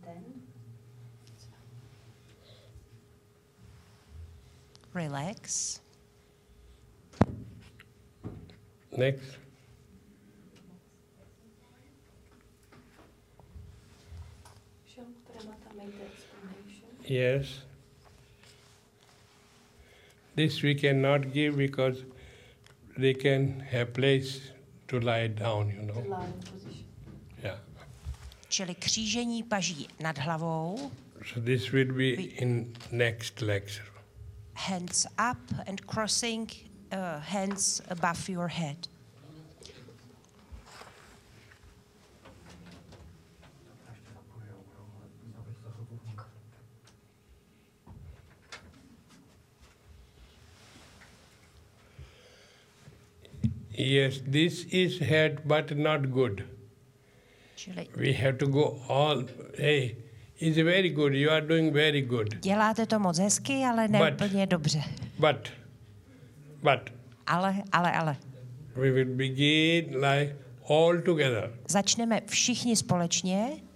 Relax. Next. Yes. This we cannot give because they can have place to lie down, you know. Yeah. Čili křížení paží nad hlavou. So this will be in next lecture. Hands up and crossing hands above your head. Yes, this is head, but not good. Čili We have to go all, hey, it's very good, you are doing very good. děláte to moc hezky, ale ne úplně dobře. But. Ale. We will begin like all together. Začneme všichni společně.